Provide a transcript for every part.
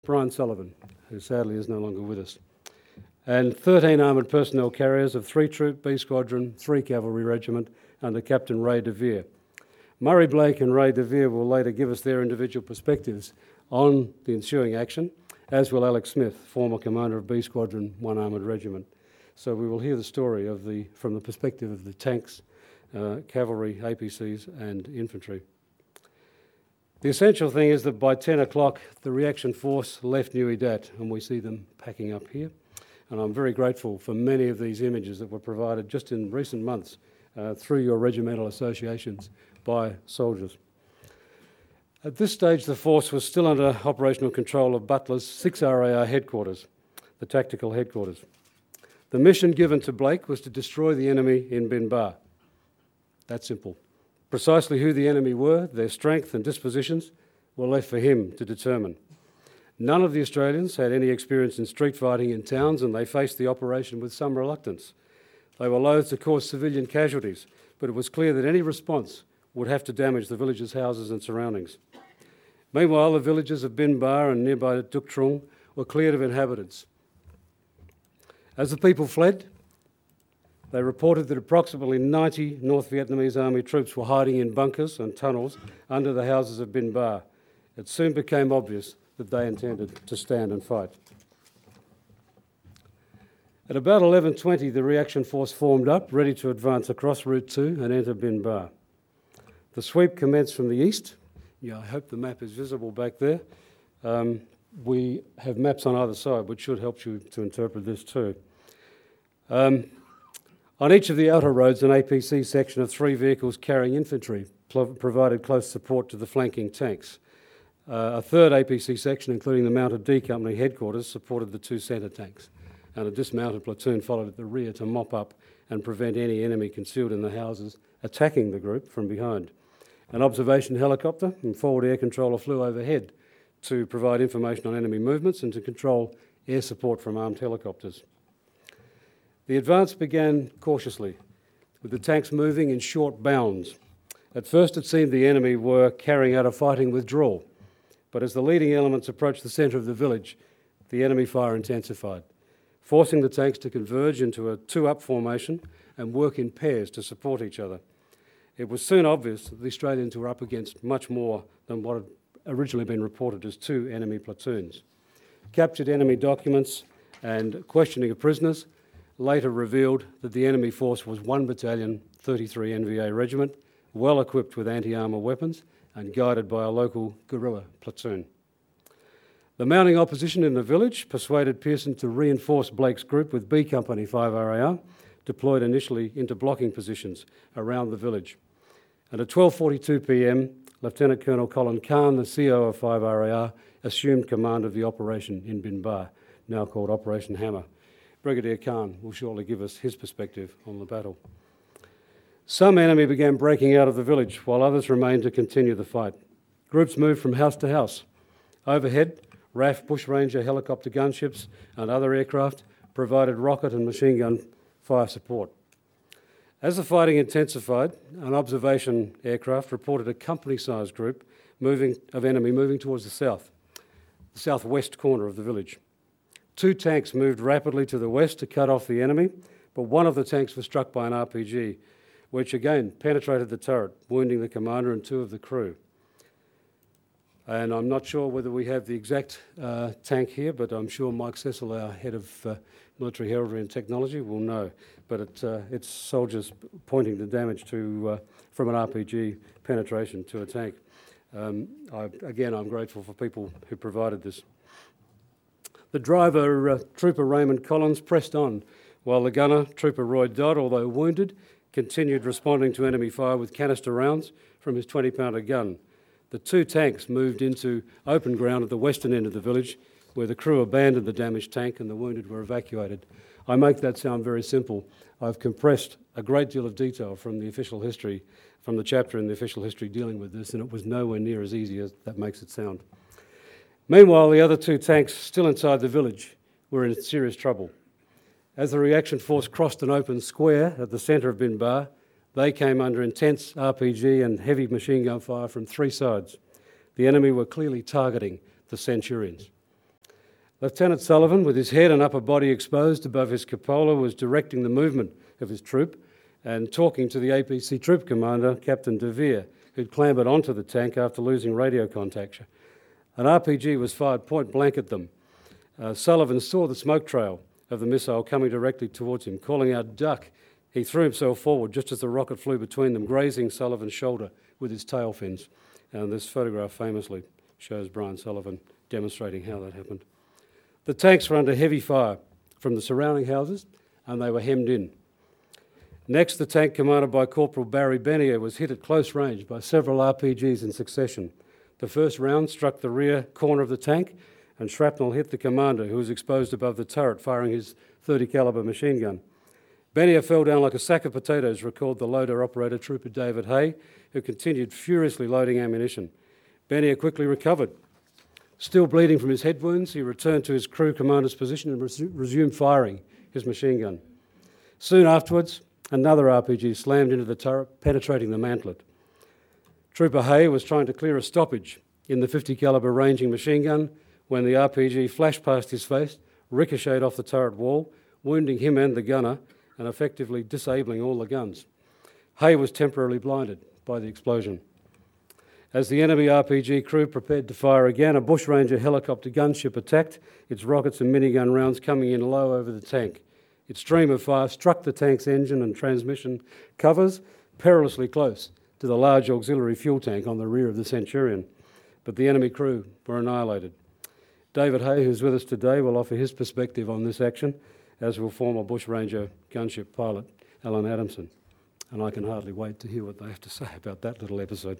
Brian Sullivan, who sadly is no longer with us, and 13 armoured personnel carriers of 3 Troop, B Squadron, 3 Cavalry Regiment under Captain Ray de Vere. Murray Blake and Ray de Vere will later give us their individual perspectives on the ensuing action, as will Alex Smith, former commander of B Squadron, 1 Armoured Regiment. So we will hear the story from the perspective of the tanks, cavalry, APCs and infantry. The essential thing is that by 10 o'clock, the reaction force left Nui Dat, and we see them packing up here. And I'm very grateful for many of these images that were provided just in recent months through your regimental associations by soldiers. At this stage, the force was still under operational control of Butler's 6 RAR headquarters, the tactical headquarters. The mission given to Blake was to destroy the enemy in Bin Ba. That simple. Precisely who the enemy were, their strength and dispositions were left for him to determine. None of the Australians had any experience in street fighting in towns, and they faced the operation with some reluctance. They were loath to cause civilian casualties, but it was clear that any response would have to damage the villages' houses and surroundings. Meanwhile, the villages of Bin Ba and nearby Duc Trung were cleared of inhabitants. As the people fled, they reported that approximately 90 North Vietnamese Army troops were hiding in bunkers and tunnels under the houses of Bin Ba. It soon became obvious that they intended to stand and fight. At about 11:20, the reaction force formed up, ready to advance across Route 2 and enter Bin Ba. The sweep commenced from the east. Yeah, I hope the map is visible back there. We have maps on either side, which should help you to interpret this too. On each of the outer roads, an APC section of 3 vehicles carrying infantry provided close support to the flanking tanks. A third APC section, including the Mounted D Company headquarters, supported the 2 centre tanks, and a dismounted platoon followed at the rear to mop up and prevent any enemy concealed in the houses attacking the group from behind. An observation helicopter and forward air controller flew overhead to provide information on enemy movements and to control air support from armed helicopters. The advance began cautiously, with the tanks moving in short bounds. At first it seemed the enemy were carrying out a fighting withdrawal, but as the leading elements approached the centre of the village, the enemy fire intensified, forcing the tanks to converge into a 2-up formation and work in pairs to support each other. It was soon obvious that the Australians were up against much more than what had originally been reported as 2 enemy platoons. Captured enemy documents and questioning of prisoners later revealed that the enemy force was 1 Battalion, 33 NVA Regiment, well equipped with anti-armour weapons and guided by a local guerrilla platoon. The mounting opposition in the village persuaded Pearson to reinforce Blake's group with B Company 5 RAR, deployed initially into blocking positions around the village. And at 12:42 p.m, Lieutenant Colonel Colin Khan, the CO of 5 RAR, assumed command of the operation in Bin Ba, now called Operation Hammer. Brigadier Khan will shortly give us his perspective on the battle. Some enemy began breaking out of the village, while others remained to continue the fight. Groups moved from house to house. Overhead, RAF Bushranger helicopter gunships and other aircraft provided rocket and machine gun fire support. As the fighting intensified, an observation aircraft reported a company-sized group of enemy moving towards the southwest corner of the village. 2 tanks moved rapidly to the west to cut off the enemy, but one of the tanks was struck by an RPG, which again penetrated the turret, wounding the commander and 2 of the crew. And I'm not sure whether we have the exact tank here, but I'm sure Mike Cecil, our head of military heraldry and technology, will know. But it's soldiers pointing the damage from an RPG penetration to a tank. I'm grateful for people who provided this. The driver, Trooper Raymond Collins, pressed on, while the gunner, Trooper Roy Dodd, although wounded, continued responding to enemy fire with canister rounds from his 20-pounder gun. The 2 tanks moved into open ground at the western end of the village, where the crew abandoned the damaged tank and the wounded were evacuated. I make that sound very simple. I've compressed a great deal of detail from the official history, from the chapter in the official history dealing with this, and it was nowhere near as easy as that makes it sound. Meanwhile, the other 2 tanks, still inside the village, were in serious trouble. As the reaction force crossed an open square at the centre of Bin Ba, they came under intense RPG and heavy machine gun fire from 3 sides. The enemy were clearly targeting the Centurions. Lieutenant Sullivan, with his head and upper body exposed above his cupola, was directing the movement of his troop and talking to the APC troop commander, Captain De Vere, who'd clambered onto the tank after losing radio contact. An RPG was fired point blank at them. Sullivan saw the smoke trail of the missile coming directly towards him. Calling out, "Duck!" he threw himself forward just as the rocket flew between them, grazing Sullivan's shoulder with his tail fins. And this photograph famously shows Brian Sullivan demonstrating how that happened. The tanks were under heavy fire from the surrounding houses, and they were hemmed in. Next, the tank commanded by Corporal Barry Bennier was hit at close range by several RPGs in succession. The first round struck the rear corner of the tank, and shrapnel hit the commander, who was exposed above the turret, firing his .30 calibre machine gun. Bennier fell down like a sack of potatoes, recalled the loader operator, Trooper David Hay, who continued furiously loading ammunition. Bennier quickly recovered. Still bleeding from his head wounds, he returned to his crew commander's position and resumed firing his machine gun. Soon afterwards, another RPG slammed into the turret, penetrating the mantlet. Trooper Hay was trying to clear a stoppage in the .50 calibre ranging machine gun when the RPG flashed past his face, ricocheted off the turret wall, wounding him and the gunner and effectively disabling all the guns. Hay was temporarily blinded by the explosion. As the enemy RPG crew prepared to fire again, a Bushranger helicopter gunship attacked, its rockets and minigun rounds coming in low over the tank. Its stream of fire struck the tank's engine and transmission covers perilously close to the large auxiliary fuel tank on the rear of the Centurion, but the enemy crew were annihilated. David Hay, who's with us today, will offer his perspective on this action, as will former Bushranger gunship pilot Alan Adamson, and I can hardly wait to hear what they have to say about that little episode.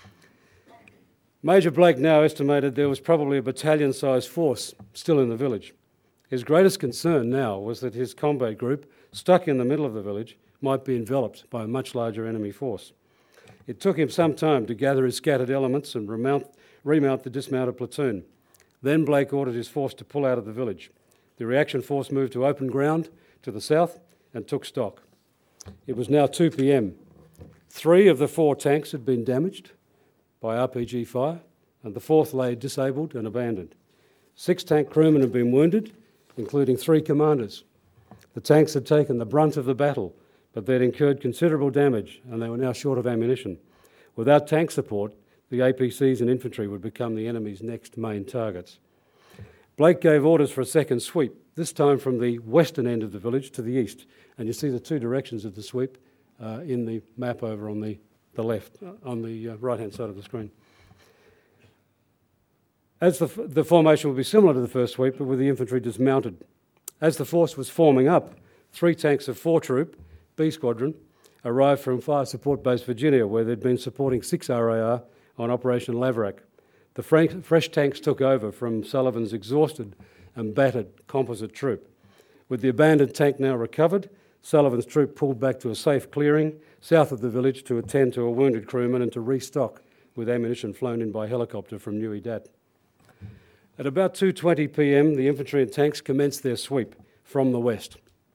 Major Blake now estimated there was probably a battalion-sized force still in the village. His greatest concern now was that his combat group, stuck in the middle of the village, might be enveloped by a much larger enemy force. It took him some time to gather his scattered elements and remount the dismounted platoon. Then Blake ordered his force to pull out of the village. The reaction force moved to open ground to the south and took stock. It was now 2 p.m. 3 of the 4 tanks had been damaged by RPG fire, and the 4th lay disabled and abandoned. 6 tank crewmen had been wounded, including 3 commanders. The tanks had taken the brunt of the battle, but they'd incurred considerable damage, and they were now short of ammunition. Without tank support, the APCs and infantry would become the enemy's next main targets. Blake gave orders for a second sweep, this time from the western end of the village to the east, and you see the 2 directions of the sweep in the map over on the left, on the right-hand side of the screen. As the formation will be similar to the first sweep, but with the infantry dismounted. As the force was forming up, 3 tanks of 4 Troop, B Squadron, arrived from Fire Support Base Virginia, where they'd been supporting 6 RAR on Operation Laverack. The fresh tanks took over from Sullivan's exhausted and battered composite troop. With the abandoned tank now recovered, Sullivan's troop pulled back to a safe clearing south of the village to attend to a wounded crewman and to restock with ammunition flown in by helicopter from Nui Dat. At about 2:20 p.m, the infantry and tanks commenced their sweep from the west.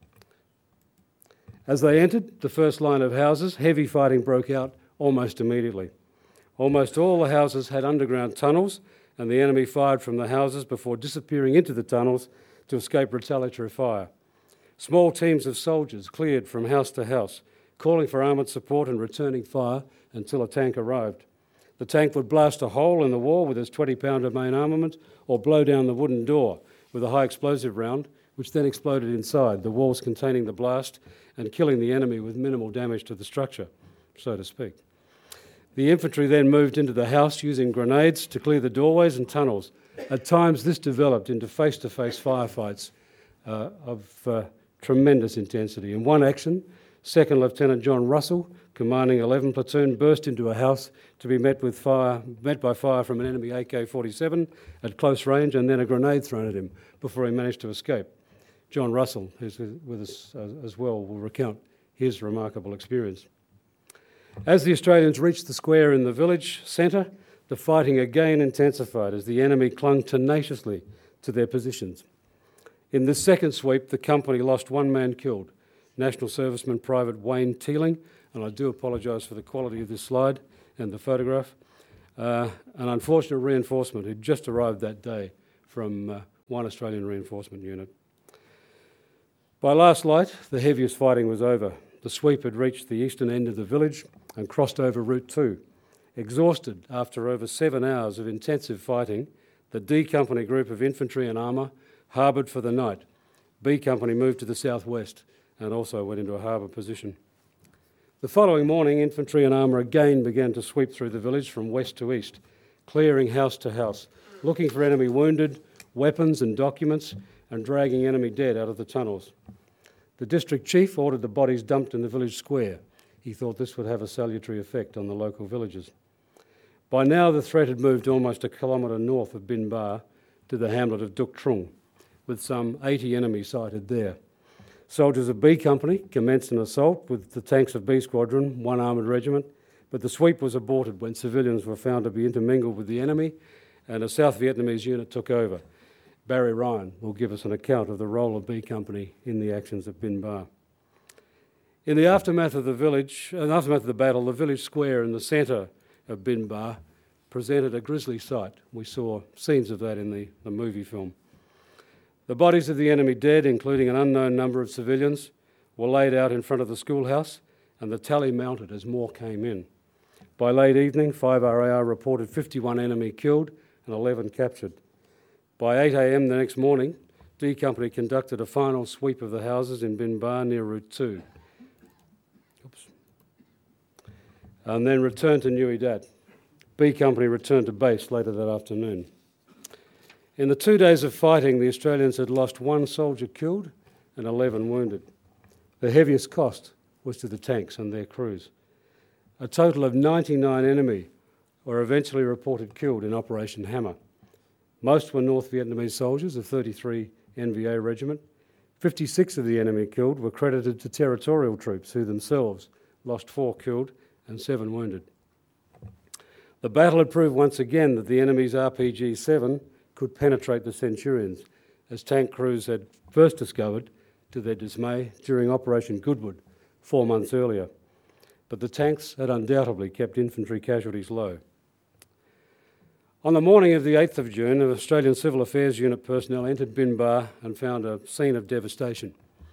As they entered the first line of houses, heavy fighting broke out almost immediately. Almost all the houses had underground tunnels, and the enemy fired from the houses before disappearing into the tunnels to escape retaliatory fire. Small teams of soldiers cleared from house to house, calling for armoured support and returning fire until a tank arrived. The tank would blast a hole in the wall with its 20-pounder main armament or blow down the wooden door with a high explosive round, which then exploded inside, the walls containing the blast and killing the enemy with minimal damage to the structure, so to speak. The infantry then moved into the house using grenades to clear the doorways and tunnels. At times, this developed into face-to-face firefights of tremendous intensity. In one action, Second Lieutenant John Russell, commanding 11 platoon, burst into a house to be met by fire from an enemy AK-47 at close range, and then a grenade thrown at him before he managed to escape. John Russell, who's with us as well, will recount his remarkable experience. As the Australians reached the square in the village centre, the fighting again intensified as the enemy clung tenaciously to their positions. In this second sweep, the company lost 1 man killed, National Serviceman Private Wayne Teeling, and I do apologise for the quality of this slide and the photograph, an unfortunate reinforcement who'd just arrived that day from one Australian reinforcement unit. By last light, the heaviest fighting was over. The sweep had reached the eastern end of the village and crossed over Route 2. Exhausted after over 7 hours of intensive fighting, the D Company group of infantry and armour harboured for the night. B Company moved to the southwest and also went into a harbour position. The following morning, infantry and armour again began to sweep through the village from west to east, clearing house to house, looking for enemy wounded, weapons and documents, and dragging enemy dead out of the tunnels. The district chief ordered the bodies dumped in the village square. He thought this would have a salutary effect on the local villagers. By now, the threat had moved almost a kilometre north of Bin Ba to the hamlet of Duk Trung, with some 80 enemies sighted there. Soldiers of B Company commenced an assault with the tanks of B Squadron, one armoured regiment, but the sweep was aborted when civilians were found to be intermingled with the enemy and a South Vietnamese unit took over. Barry Ryan will give us an account of the role of B Company in the actions at Bin Ba. In the aftermath of the battle, the village square in the centre of Bin Ba presented a grisly sight. We saw scenes of that in the movie film. The bodies of the enemy dead, including an unknown number of civilians, were laid out in front of the schoolhouse, and the tally mounted as more came in. By late evening, 5RAR reported 51 enemy killed and 11 captured. By 8 a.m. the next morning, D Company conducted a final sweep of the houses in Bin Ba near Route 2. And then returned to Nui Dat. B Company returned to base later that afternoon. In the 2 days of fighting, the Australians had lost 1 soldier killed and 11 wounded. The heaviest cost was to the tanks and their crews. A total of 99 enemy were eventually reported killed in Operation Hammer. Most were North Vietnamese soldiers of 33 NVA Regiment. 56 of the enemy killed were credited to territorial troops who themselves lost 4 killed and 7 wounded. The battle had proved once again that the enemy's RPG-7 could penetrate the Centurions, as tank crews had first discovered, to their dismay, during Operation Goodwood 4 months earlier. But the tanks had undoubtedly kept infantry casualties low. On the morning of the 8th of June, an Australian Civil Affairs Unit personnel entered Bin Ba and found a scene of devastation.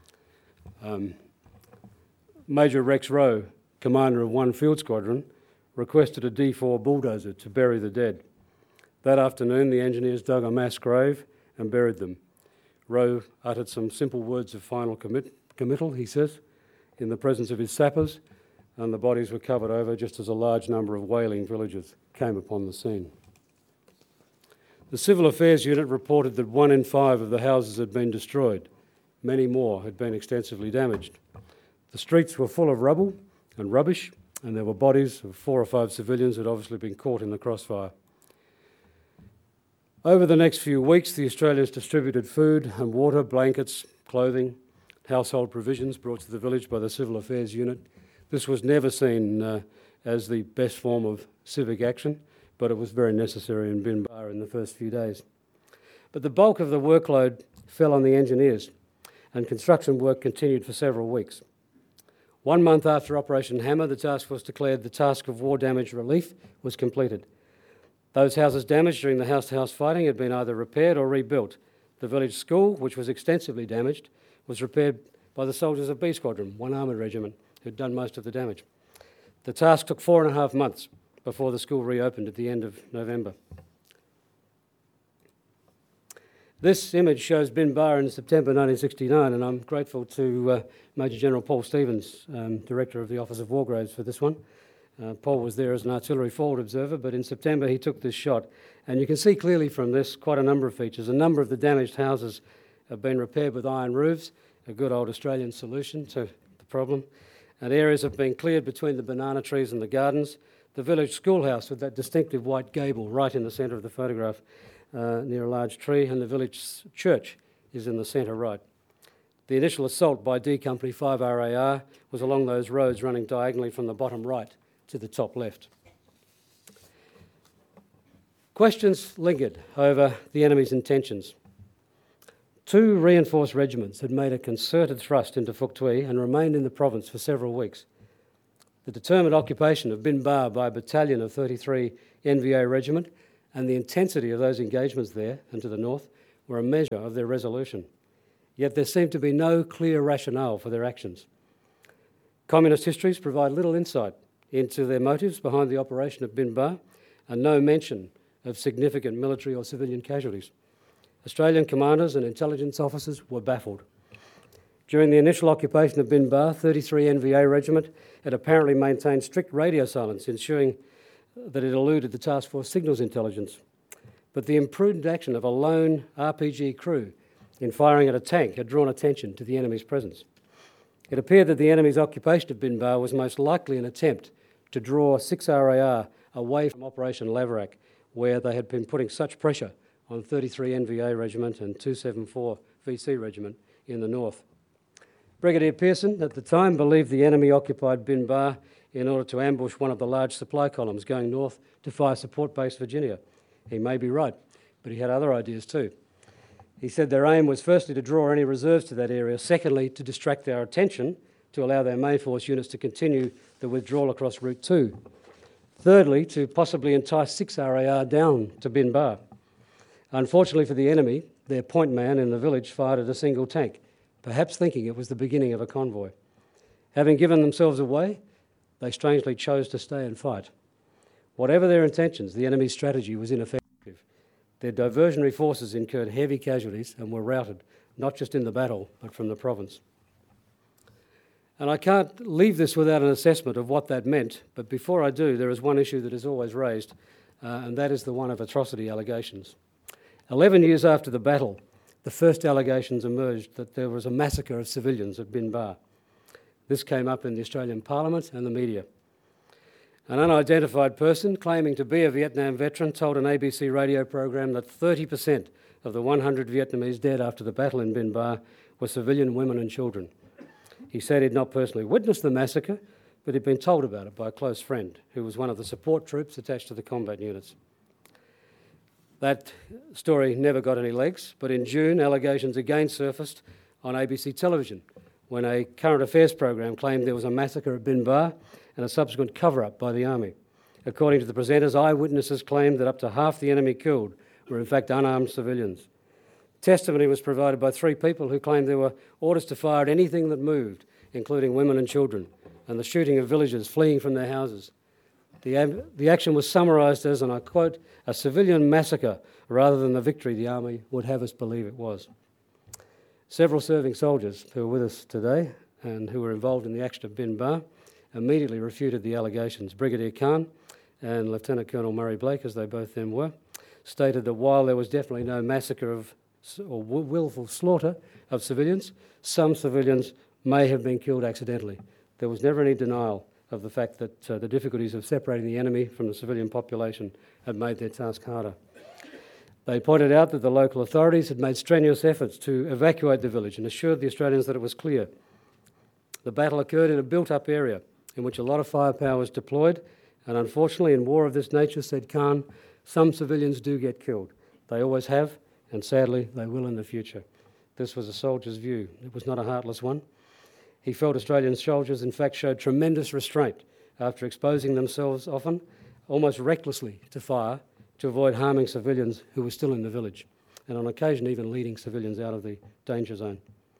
Major Rex Rowe, commander of 1 Field Squadron, requested a D4 bulldozer to bury the dead. That afternoon, the engineers dug a mass grave and buried them. Rowe uttered some simple words of final committal, he says, in the presence of his sappers, and the bodies were covered over just as a large number of wailing villagers came upon the scene. The Civil Affairs Unit reported that 1 in 5 of the houses had been destroyed. Many more had been extensively damaged. The streets were full of rubble and rubbish, and there were bodies of 4 or 5 civilians who had obviously been caught in the crossfire. Over the next few weeks, the Australians distributed food and water, blankets, clothing, household provisions brought to the village by the Civil Affairs Unit. This was never seen as the best form of civic action, but it was very necessary in Bin Ba in the first few days. But the bulk of the workload fell on the engineers, and construction work continued for several weeks. 1 month after Operation Hammer, the task force declared the task of war damage relief was completed. Those houses damaged during the house-to-house fighting had been either repaired or rebuilt. The village school, which was extensively damaged, was repaired by the soldiers of B Squadron, 1 armoured regiment, who'd done most of the damage. The task took 4.5 months before the school reopened at the end of November. This image shows Bin Ba in September 1969, and I'm grateful to Major General Paul Stevens, Director of the Office of War Graves, for this one. Paul was there as an artillery forward observer, but in September he took this shot. And you can see clearly from this quite a number of features. A number of the damaged houses have been repaired with iron roofs, a good old Australian solution to the problem. And areas have been cleared between the banana trees and the gardens. The village schoolhouse with that distinctive white gable right in the centre of the photograph near a large tree, and the village church is in the centre right. The initial assault by D Company 5 RAR was along those roads running diagonally from the bottom right to the top left. Questions lingered over the enemy's intentions. 2 reinforced regiments had made a concerted thrust into Phuoc Tuy and remained in the province for several weeks. The determined occupation of Bin Ba by a battalion of 33 NVA Regiment and the intensity of those engagements there and to the north were a measure of their resolution. Yet there seemed to be no clear rationale for their actions. Communist histories provide little insight into their motives behind the operation of Bin Ba, and no mention of significant military or civilian casualties. Australian commanders and intelligence officers were baffled. During the initial occupation of Bin Ba, 33 NVA Regiment had apparently maintained strict radio silence, ensuring that it eluded the Task Force Signals Intelligence. But the imprudent action of a lone RPG crew in firing at a tank had drawn attention to the enemy's presence. It appeared that the enemy's occupation of Bin Ba was most likely an attempt to draw 6 RAR away from Operation Laverack, where they had been putting such pressure on 33 NVA Regiment and 274 VC Regiment in the north. Brigadier Pearson at the time believed the enemy occupied Bin Ba in order to ambush one of the large supply columns going north to Fire Support Base Virginia. He may be right, but he had other ideas too. He said their aim was firstly to draw any reserves to that area, secondly to distract our attention to allow their main force units to continue the withdrawal across Route 2. Thirdly, to possibly entice 6 RAR down to Bin Ba. Unfortunately for the enemy, their point man in the village fired at a single tank, perhaps thinking it was the beginning of a convoy. Having given themselves away, they strangely chose to stay and fight. Whatever their intentions, the enemy's strategy was ineffective. Their diversionary forces incurred heavy casualties and were routed, not just in the battle, but from the province. And I can't leave this without an assessment of what that meant, but before I do, there is one issue that is always raised, and that is the one of atrocity allegations. 11 years after the battle, the first allegations emerged that there was a massacre of civilians at Bin Ba. This came up in the Australian Parliament and the media. An unidentified person claiming to be a Vietnam veteran told an ABC radio program that 30% of the 100 Vietnamese dead after the battle in Bin Ba were civilian women and children. He said he'd not personally witnessed the massacre, but he'd been told about it by a close friend who was one of the support troops attached to the combat units. That story never got any legs, but in June, allegations again surfaced on ABC television when a current affairs program claimed there was a massacre at Bin Ba and a subsequent cover-up by the army. According to the presenters, eyewitnesses claimed that up to half the enemy killed were in fact unarmed civilians. Testimony was provided by 3 people who claimed there were orders to fire at anything that moved, including women and children, and the shooting of villagers fleeing from their houses. The action was summarised as, and I quote, a civilian massacre rather than the victory the army would have us believe it was. Several serving soldiers who are with us today and who were involved in the action of Bin Ba immediately refuted the allegations. Brigadier Khan and Lieutenant Colonel Murray Blake, as they both then were, stated that while there was definitely no massacre or willful slaughter of civilians, some civilians may have been killed accidentally. There was never any denial of the fact that the difficulties of separating the enemy from the civilian population had made their task harder. They pointed out that the local authorities had made strenuous efforts to evacuate the village and assured the Australians that it was clear. The battle occurred in a built-up area in which a lot of firepower was deployed, and unfortunately in war of this nature, said Khan, some civilians do get killed. They always have, and sadly they will in the future. This was a soldier's view. It was not a heartless one. He felt Australian soldiers in fact showed tremendous restraint after exposing themselves often, almost recklessly, to fire to avoid harming civilians who were still in the village, and on occasion even leading civilians out of the danger zone.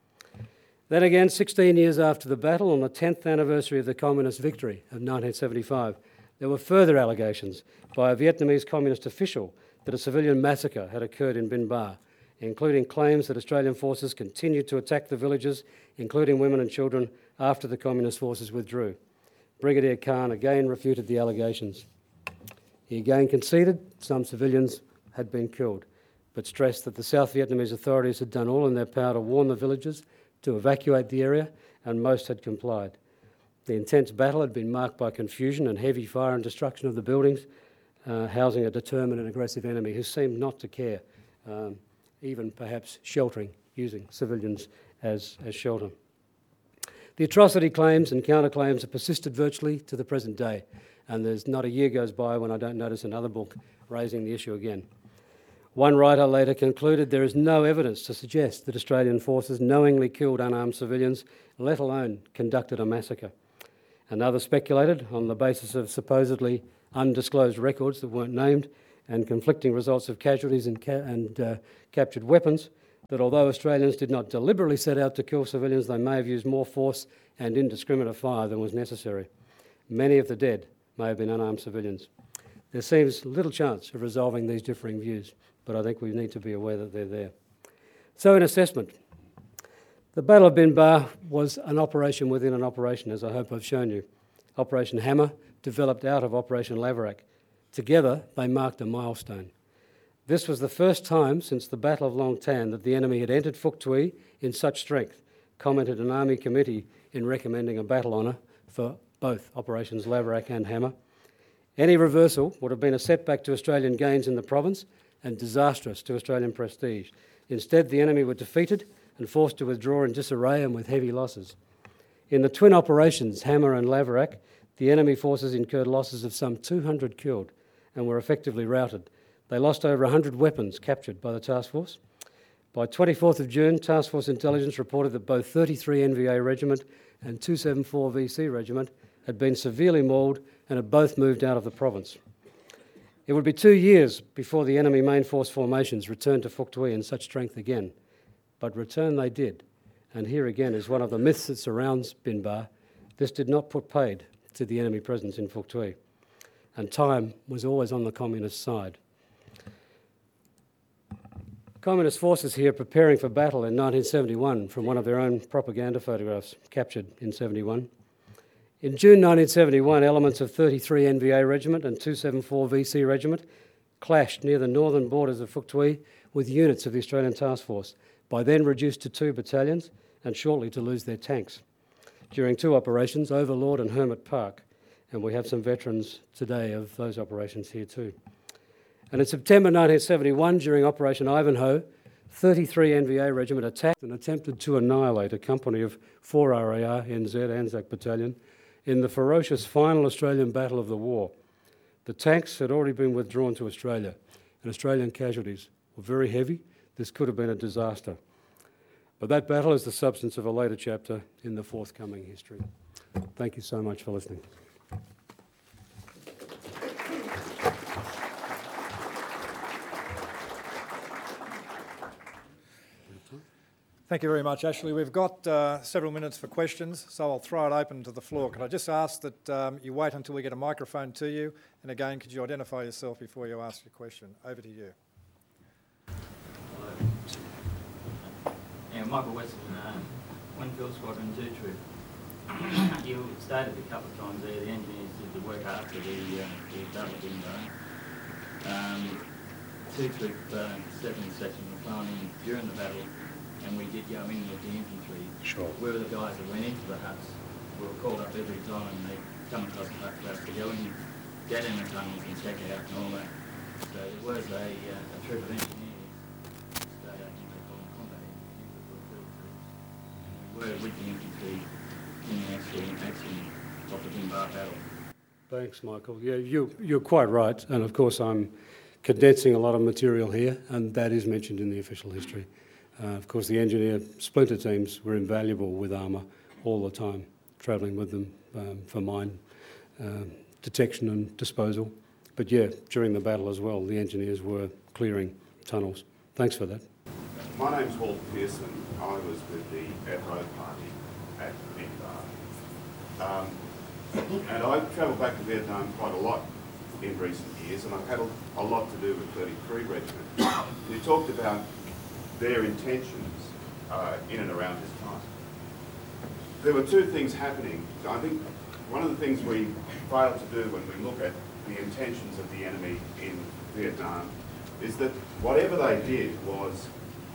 Then again, 16 years after the battle, on the 10th anniversary of the Communist victory of 1975, there were further allegations by a Vietnamese Communist official that a civilian massacre had occurred in Bin Ba, including claims that Australian forces continued to attack the villages, including women and children, after the Communist forces withdrew. Brigadier Khan again refuted the allegations. He again conceded some civilians had been killed, but stressed that the South Vietnamese authorities had done all in their power to warn the villagers to evacuate the area, and most had complied. The intense battle had been marked by confusion and heavy fire and destruction of the buildings, housing a determined and aggressive enemy who seemed not to care, even perhaps sheltering, using civilians as shelter. The atrocity claims and counterclaims have persisted virtually to the present day, and there's not a year goes by when I don't notice another book raising the issue again. One writer later concluded there is no evidence to suggest that Australian forces knowingly killed unarmed civilians, let alone conducted a massacre. Another speculated, on the basis of supposedly undisclosed records that weren't named, and conflicting results of casualties and captured weapons, that although Australians did not deliberately set out to kill civilians, they may have used more force and indiscriminate fire than was necessary. Many of the dead may have been unarmed civilians. There seems little chance of resolving these differing views, but I think we need to be aware that they're there. So, in assessment, the Battle of Binbar was an operation within an operation, as I hope I've shown you. Operation Hammer developed out of Operation Laverack. Together, they marked a milestone. This was the first time since the Battle of Long Tan that the enemy had entered Phuoc Tuy in such strength, commented an Army committee in recommending a battle honour for both Operations Laverack and Hammer. Any reversal would have been a setback to Australian gains in the province and disastrous to Australian prestige. Instead, the enemy were defeated and forced to withdraw in disarray and with heavy losses. In the twin operations, Hammer and Laverack, the enemy forces incurred losses of some 200 killed and were effectively routed. They lost over 100 weapons captured by the task force. By 24th of June, Task Force Intelligence reported that both 33 NVA Regiment and 274 VC Regiment had been severely mauled and had both moved out of the province. It would be 2 years before the enemy main force formations returned to Phuoc Tuy in such strength again. But return they did, and here again is one of the myths that surrounds Binbar. This did not put paid to the enemy presence in Phuoc Tuy, and time was always on the communist side. Communist forces here preparing for battle in 1971 from one of their own propaganda photographs captured in 71. In June 1971, elements of 33 NVA Regiment and 274 VC Regiment clashed near the northern borders of Phuoc Tuy with units of the Australian Task Force, by then reduced to 2 battalions and shortly to lose their tanks. During 2 operations, Overlord and Hermit Park, and we have some veterans today of those operations here too. And in September 1971, during Operation Ivanhoe, 33 NVA Regiment attacked and attempted to annihilate a company of 4 RAR NZ Anzac Battalion in the ferocious final Australian battle of the war. The tanks had already been withdrawn to Australia, and Australian casualties were very heavy. This could have been a disaster. But that battle is the substance of a later chapter in the forthcoming history. Thank you so much for listening. Thank you very much, Ashley. We've got several minutes for questions, so I'll throw it open to the floor. Could I just ask that you wait until we get a microphone to you? And again, could you identify yourself before you ask your question? Over to you. Yeah, Michael Weston, Winfield Squadron 2 Troop. You stated a couple of times there the engineers did the work after the battle of Binbar. 2 Troop 7 section were flown in during the battle, and we did go in with the infantry. Sure. We were the guys that went into the huts. We were called up every time and they come across the hut to go in, get in the tunnels and check it out and all that. So it was a troop of engineers. They call them combat engineers, but we were field troops. And we were with the infantry in the actual action of the Binbar battle. Thanks, Michael. Yeah, you're quite right. And of course, I'm condensing a lot of material here, and that is mentioned in the official history. Of course, the engineer splinter teams were invaluable with armour all the time, travelling with them for mine detection and disposal. But yeah, during the battle as well, the engineers were clearing tunnels. Thanks for that. My name's Walter Pearson. I was with the Adro Party at Binbar. And I've travelled back to Vietnam quite a lot in recent years, and I've had a lot to do with 33 Regiment. You talked about their intentions in and around this time. There were 2 things happening. I think one of the things we fail to do when we look at the intentions of the enemy in Vietnam is that whatever they did was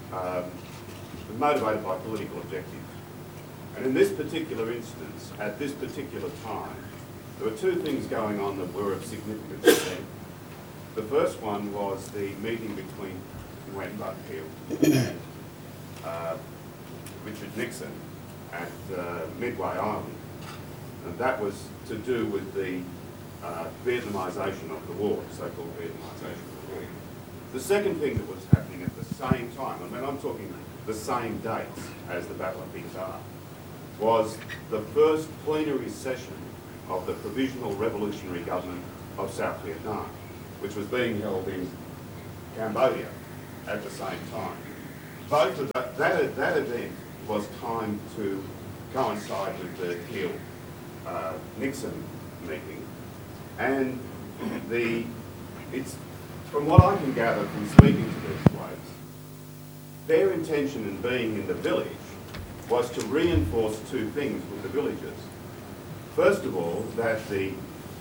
motivated by political objectives. And in this particular instance, at this particular time, there were 2 things going on that were of significance to them. The first one was the meeting between Nguyen Van Thieu and Richard Nixon at Midway Island. And that was to do with the Vietnamisation of the war, so-called Vietnamisation of the war. The second thing that was happening at the same time, I mean, I'm talking the same dates as the Battle of Binbar, was the first plenary session of the Provisional Revolutionary Government of South Vietnam. which was being held in Cambodia at the same time. Both of that event was timed to coincide with the Thiel-Nixon meeting, and it's from what I can gather from speaking to these blokes, their intention in being in the village was to reinforce two things with the villagers. First of all, that the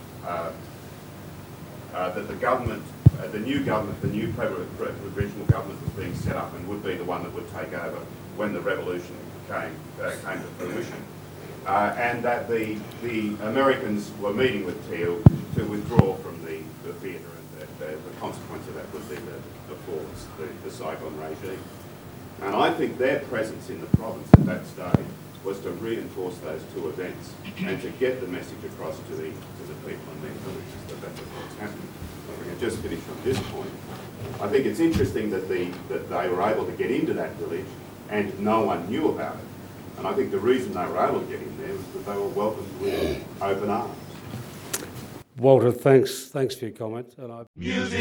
government, the new provisional government was being set up and would be the one that would take over when the revolution came to fruition, and that the Americans were meeting with Thiel to withdraw from the theatre, and the consequence of that would be the falls, the Saigon regime. And I think their presence in the province at that stage was to reinforce those two events and to get the message across to the people in their villages that that's what's happening. If we can just finish on this point, I think it's interesting that they were able to get into that village and no one knew about it. And I think the reason they were able to get in there was that they were welcomed with open arms. Walter, thanks for your comment. And